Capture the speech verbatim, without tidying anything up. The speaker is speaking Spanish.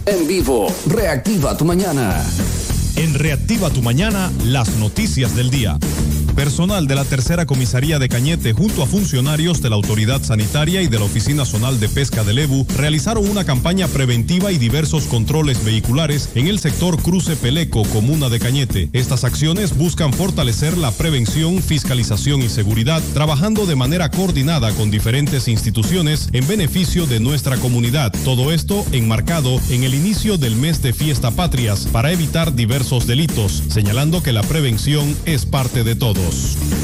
En vivo, reactiva tu mañana. En Reactiva tu Mañana, las noticias del día. Personal de la Tercera Comisaría de Cañete junto a funcionarios de la Autoridad Sanitaria y de la Oficina Zonal de Pesca del Lebu realizaron una campaña preventiva y diversos controles vehiculares en el sector Cruce Peleco, comuna de Cañete. Estas acciones buscan fortalecer la prevención, fiscalización y seguridad, trabajando de manera coordinada con diferentes instituciones en beneficio de nuestra comunidad. Todo esto enmarcado en el inicio del mes de Fiesta Patrias para evitar diversos delitos, señalando que la prevención es parte de todos.